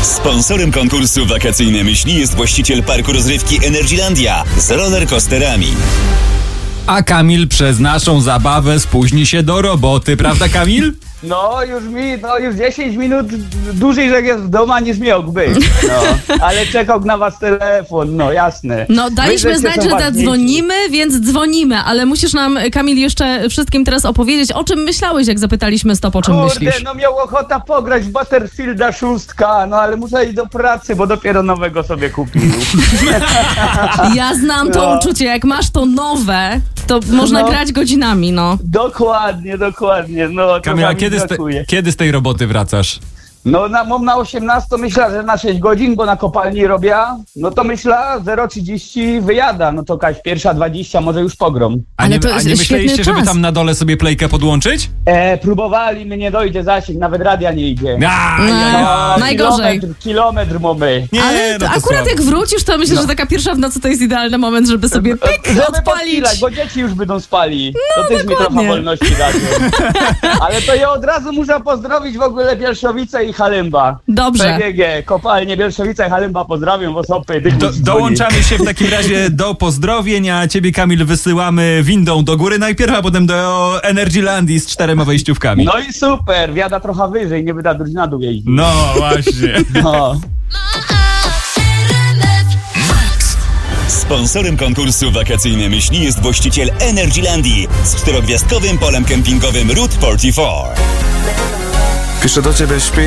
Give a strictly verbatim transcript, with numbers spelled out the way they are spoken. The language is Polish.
Sponsorem konkursu Wakacyjne Myśli jest właściciel parku rozrywki Energylandia z rollercoasterami. A Kamil przez naszą zabawę spóźni się do roboty, prawda Kamil? No już mi, no już dziesięć minut dłużej, że jest w domu, niż miał być. No, ale czekał na was telefon, no jasne. No daliśmy Wy, znać, są że ważniejsi. zadzwonimy, więc dzwonimy, ale musisz nam, Kamil, jeszcze wszystkim teraz opowiedzieć, o czym myślałeś, jak zapytaliśmy Stop, o czym Kurde, myślisz. no miał ochota pograć w Battlefielda szóstka, no ale muszę iść do pracy, bo dopiero nowego sobie kupił. Ja znam to No. uczucie, jak masz to nowe, to można No. grać godzinami, no. Dokładnie, dokładnie, no. Kamil, a to mi kiedy z, te, brakuje. kiedy z tej roboty wracasz? No na, mam na osiemnaście, myślę, że na sześć godzin, bo na kopalni robię. No to myślę, zero trzydzieści wyjada, no to jakaś pierwsza dwadzieścia, może już pogrom. A Ale nie, to a jest nie świetny myśleliście, żeby czas. tam na dole sobie playkę podłączyć? E, próbowali, mnie nie dojdzie zasięg, nawet radia nie idzie. A, No. ja, ja. No, najgorzej. Kilometr, kilometr mamy. Nie, Ale no to to akurat słabo. jak wrócisz, to myślę, No. że taka pierwsza w nocy to jest idealny moment, żeby sobie pyk Żeby odpalić. podpilać, bo dzieci już będą spali. No, to też mi dokładnie. trochę wolności daje. Ale to ja od razu muszę pozdrowić w ogóle Bielszowice i Halymba. Dobrze. P G G, kopalnie Bielszowice i Halymba pozdrawiam w Osopy. Do, dołączamy się w takim razie do pozdrowień, a ciebie Kamil wysyłamy windą do góry najpierw, a potem do Energylandii z czterema wejściówkami. No i super, wiada trochę wyżej, nie wyda drużyna dół jeździć. No właśnie. No. Sponsorem konkursu Wakacyjne Myśli jest właściciel Energylandii z czterogwiazdkowym polem kempingowym Route czterdzieści cztery. Piszę do ciebie, śpi.